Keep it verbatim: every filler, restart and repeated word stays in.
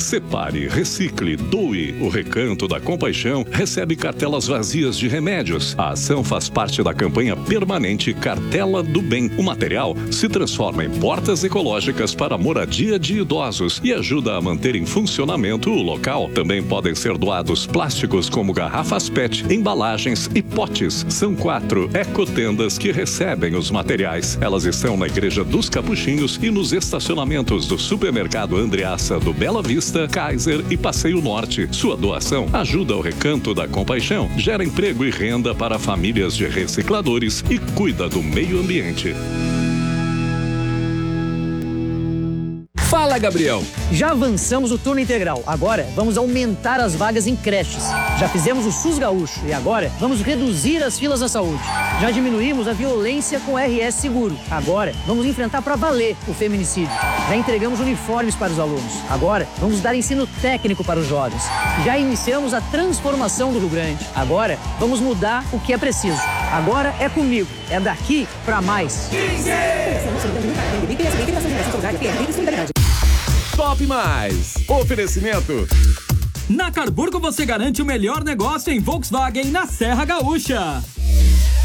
Separe, recicle, doe. O Recanto da Compaixão recebe cartelas vazias de remédios. A ação faz parte da campanha permanente Cartela do Bem. O material se transforma em portas ecológicas para a moradia de idosos e ajuda a manter em funcionamento o local. Também podem ser doados plásticos como garrafas P E T, embalagens e potes. São quatro ecotendas que recebem os materiais. Elas estão na Igreja dos Capuchinhos e nos estacionamentos do Supermercado Andreassa do Bela Vista, Kaiser e Passeio Norte. Sua doação ajuda o Recanto da Compaixão, gera emprego e renda para famílias de recicladores e cuida do meio ambiente. Fala, Gabriel! Já avançamos o turno integral. Agora vamos aumentar as vagas em creches. Já fizemos o SUS gaúcho e agora vamos reduzir as filas na saúde. Já diminuímos a violência com o R S Seguro. Agora vamos enfrentar pra valer o feminicídio. Já entregamos uniformes para os alunos. Agora vamos dar ensino técnico para os jovens. Já iniciamos a transformação do Rio Grande. Agora vamos mudar o que é preciso. Agora é comigo. É daqui pra mais. Top Mais! Oferecimento. Na Carburgo você garante o melhor negócio em Volkswagen na Serra Gaúcha.